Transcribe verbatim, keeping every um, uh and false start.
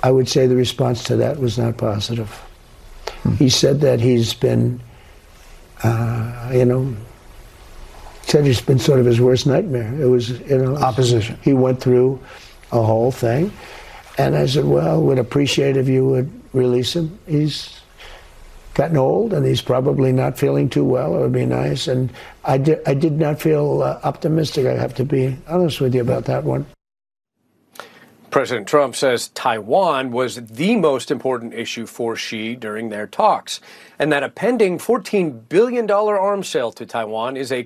I would say the response to that was not positive. Hmm. He said that he's been, uh, you know, said it's been sort of his worst nightmare. It was, you know, opposition. He went through a whole thing, and I said, well, would appreciate if you would release him. He's gotten old, and he's probably not feeling too well. It would be nice, and I did. I did not feel uh, optimistic. I have to be honest with you about that one. President Trump says Taiwan was the most important issue for Xi during their talks, and that a pending fourteen billion dollars arms sale to Taiwan is a